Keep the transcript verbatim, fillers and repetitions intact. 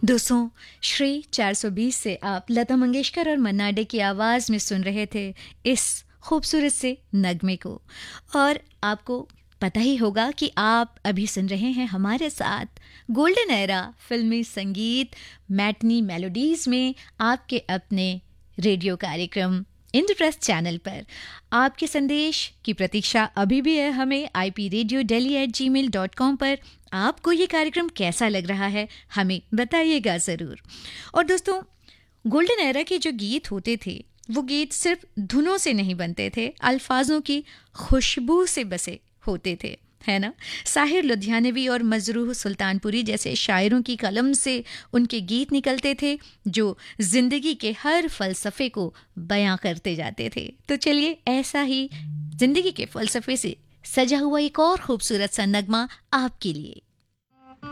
दोस्तों, श्री चार सौ बीस से आप लता मंगेशकर और मन्ना डे की आवाज़ में सुन रहे थे इस खूबसूरत से नगमे को। और आपको पता ही होगा कि आप अभी सुन रहे हैं हमारे साथ गोल्डन एरा फिल्मी संगीत मैटनी मेलोडीज में आपके अपने रेडियो कार्यक्रम इंद्रप्रस्थ चैनल पर। आपके संदेश की प्रतीक्षा अभी भी है हमें I P radio Delhi eight ji mail dot com पर। आपको ये कार्यक्रम कैसा लग रहा है हमें बताइएगा ज़रूर। और दोस्तों, गोल्डन एरा के जो गीत होते थे वो गीत सिर्फ धुनों से नहीं बनते थे, अल्फाजों की खुशबू से बसे होते थे, है ना। साहिर लुधियानवी और मजरूह सुल्तानपुरी जैसे शायरों की कलम से उनके गीत निकलते थे जो जिंदगी के हर फलसफे को बयां करते जाते थे। तो चलिए ऐसा ही जिंदगी के फलसफे से सजा हुआ एक और खूबसूरत सा नगमा आपके लिए।